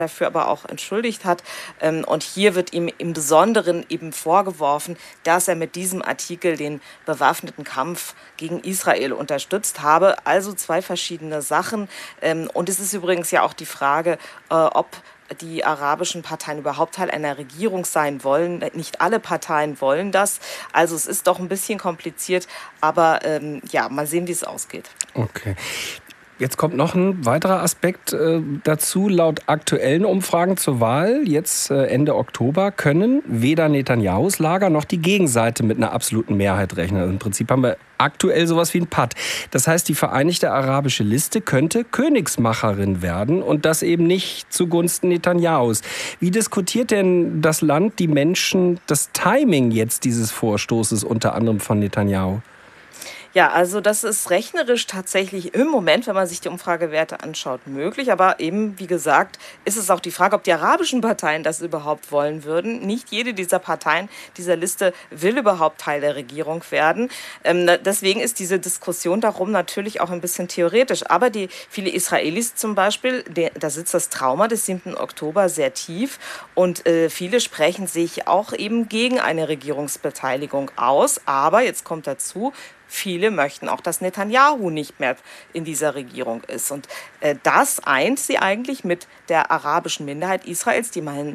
dafür aber auch entschuldigt hat. Und hier wird ihm im Besonderen eben vorgeworfen, dass er mit diesem Artikel den bewaffneten Kampf gegen Israel unterstützt habe. Also zwei verschiedene Sachen. Und es ist übrigens ja auch die Frage, ob die arabischen Parteien überhaupt Teil einer Regierung sein wollen. Nicht alle Parteien wollen das. Also es ist doch ein bisschen kompliziert. Aber ja, mal sehen, wie es ausgeht. Okay. Jetzt kommt noch ein weiterer Aspekt dazu. Laut aktuellen Umfragen zur Wahl, jetzt Ende Oktober, können weder Netanyahus Lager noch die Gegenseite mit einer absoluten Mehrheit rechnen. Also im Prinzip haben wir aktuell sowas wie ein Patt. Das heißt, die Vereinigte Arabische Liste könnte Königsmacherin werden und das eben nicht zugunsten Netanyahus. Wie diskutiert denn das Land, die Menschen, das Timing jetzt dieses Vorstoßes unter anderem von Netanyahu? Ja, also das ist rechnerisch tatsächlich im Moment, wenn man sich die Umfragewerte anschaut, möglich. Aber eben, wie gesagt, ist es auch die Frage, ob die arabischen Parteien das überhaupt wollen würden. Nicht jede dieser Parteien dieser Liste will überhaupt Teil der Regierung werden. Deswegen ist diese Diskussion darum natürlich auch ein bisschen theoretisch. Aber viele Israelis zum Beispiel, da sitzt das Trauma des 7. Oktober sehr tief. Und viele sprechen sich auch eben gegen eine Regierungsbeteiligung aus. Aber jetzt kommt dazu, viele möchten auch, dass Netanyahu nicht mehr in dieser Regierung ist. Und das eint sie eigentlich mit der arabischen Minderheit Israels, die immerhin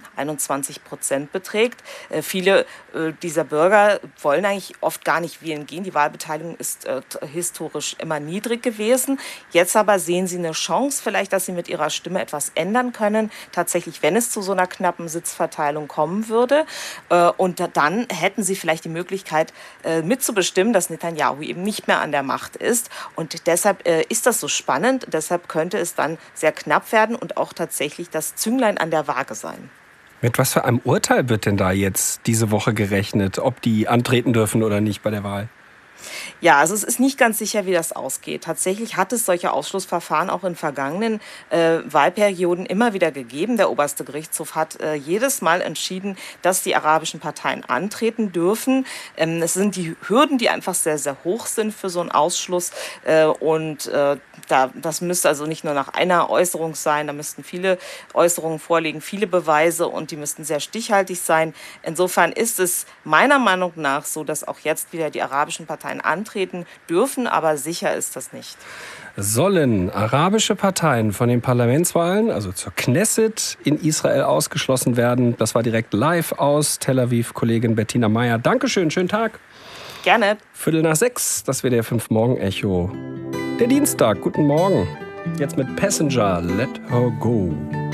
21% beträgt. Viele dieser Bürger wollen eigentlich oft gar nicht wählen gehen. Die Wahlbeteiligung ist historisch immer niedrig gewesen. Jetzt aber sehen sie eine Chance vielleicht, dass sie mit ihrer Stimme etwas ändern können. Tatsächlich, wenn es zu so einer knappen Sitzverteilung kommen würde. Und dann hätten sie vielleicht die Möglichkeit mitzubestimmen, dass Netanyahu eben nicht mehr an der Macht ist. Und deshalb ist das so spannend. Deshalb könnte es dann sehr knapp werden und auch tatsächlich das Zünglein an der Waage sein. Mit was für einem Urteil wird denn da jetzt diese Woche gerechnet, ob die antreten dürfen oder nicht bei der Wahl? Ja, also es ist nicht ganz sicher, wie das ausgeht. Tatsächlich hat es solche Ausschlussverfahren auch in vergangenen Wahlperioden immer wieder gegeben. Der oberste Gerichtshof hat jedes Mal entschieden, dass die arabischen Parteien antreten dürfen. Es sind die Hürden, die einfach sehr, sehr hoch sind für so einen Ausschluss. Das müsste also nicht nur nach einer Äußerung sein, da müssten viele Äußerungen vorliegen, viele Beweise und die müssten sehr stichhaltig sein. Insofern ist es meiner Meinung nach so, dass auch jetzt wieder die arabischen Parteien antreten dürfen, aber sicher ist das nicht. Sollen arabische Parteien von den Parlamentswahlen, also zur Knesset, in Israel ausgeschlossen werden? Das war direkt live aus Tel Aviv, Kollegin Bettina Meyer. Dankeschön, schönen Tag. Gerne. 5:45, das wäre der 5-Morgen-Echo. Der Dienstag, guten Morgen. Jetzt mit Passenger, Let Her Go.